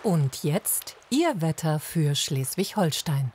Und jetzt Ihr Wetter für Schleswig-Holstein.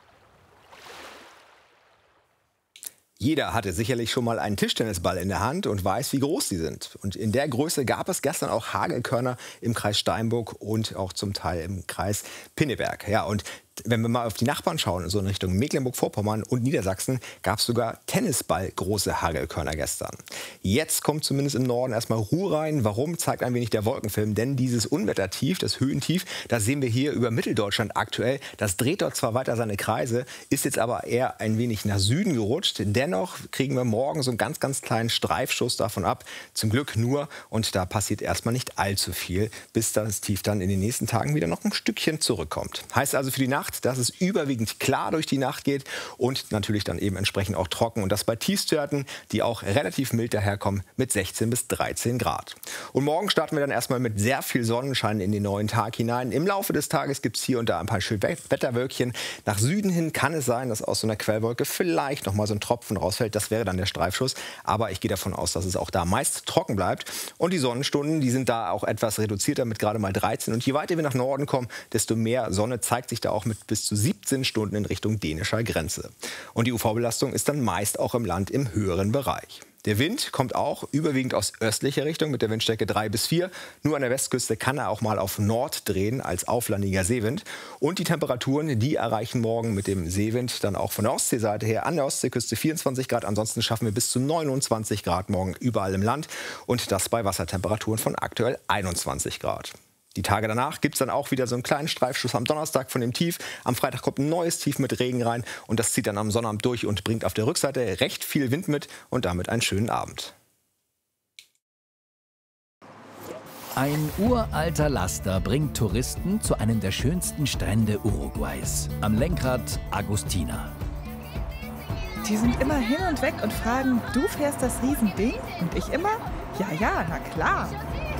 Jeder hatte sicherlich schon mal einen Tischtennisball in der Hand und weiß, wie groß sie sind. Und in der Größe gab es gestern auch Hagelkörner im Kreis Steinburg und auch zum Teil im Kreis Pinneberg. Ja, und wenn wir mal auf die Nachbarn schauen, so in Richtung Mecklenburg-Vorpommern und Niedersachsen, gab es sogar Tennisball-große Hagelkörner gestern. Jetzt kommt zumindest im Norden erstmal Ruhe rein. Warum, zeigt ein wenig der Wolkenfilm. Denn dieses Unwettertief, das Höhentief, das sehen wir hier über Mitteldeutschland aktuell. Das dreht dort zwar weiter seine Kreise, ist jetzt aber eher ein wenig nach Süden gerutscht. Dennoch kriegen wir morgen so einen ganz, ganz kleinen Streifschuss davon ab. Zum Glück nur. Und da passiert erstmal nicht allzu viel, bis das Tief dann in den nächsten Tagen wieder noch ein Stückchen zurückkommt. Heißt also für die Nacht, dass es überwiegend klar durch die Nacht geht und natürlich dann eben entsprechend auch trocken. Und das bei Tiefstwerten, die auch relativ mild daherkommen, mit 16 bis 13 Grad. Und morgen starten wir dann erstmal mit sehr viel Sonnenschein in den neuen Tag hinein. Im Laufe des Tages gibt es hier und da ein paar schöne Wetterwölkchen. Nach Süden hin kann es sein, dass aus so einer Quellwolke vielleicht noch mal so ein Tropfen rausfällt. Das wäre dann der Streifschuss. Aber ich gehe davon aus, dass es auch da meist trocken bleibt. Und die Sonnenstunden, die sind da auch etwas reduzierter mit gerade mal 13. Und je weiter wir nach Norden kommen, desto mehr Sonne zeigt sich da auch mit bis zu 17 Stunden in Richtung dänischer Grenze. Und die UV-Belastung ist dann meist auch im Land im höheren Bereich. Der Wind kommt auch überwiegend aus östlicher Richtung mit der Windstärke 3 bis 4. Nur an der Westküste kann er auch mal auf Nord drehen als auflandiger Seewind. Und die Temperaturen, die erreichen morgen mit dem Seewind dann auch von der Ostseeseite her an der Ostseeküste 24 Grad. Ansonsten schaffen wir bis zu 29 Grad morgen überall im Land. Und das bei Wassertemperaturen von aktuell 21 Grad. Die Tage danach gibt es dann auch wieder so einen kleinen Streifschuss am Donnerstag von dem Tief. Am Freitag kommt ein neues Tief mit Regen rein und das zieht dann am Sonnabend durch und bringt auf der Rückseite recht viel Wind mit und damit einen schönen Abend. Ein uralter Laster bringt Touristen zu einem der schönsten Strände Uruguays. Am Lenkrad Agustina. Die sind immer hin und weg und fragen, du fährst das Riesending? Und ich immer, ja, na klar.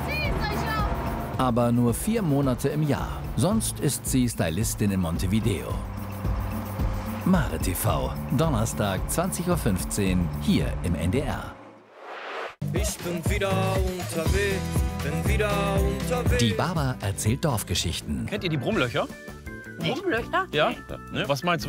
Aber nur 4 Monate im Jahr. Sonst ist sie Stylistin in Montevideo. Mare TV, Donnerstag 20:15 Uhr, hier im NDR. Ich bin wieder unterwegs, Die Baba erzählt Dorfgeschichten. Kennt ihr die Brummlöcher? Brummlöcher? Ja? Ne? Was meinst du?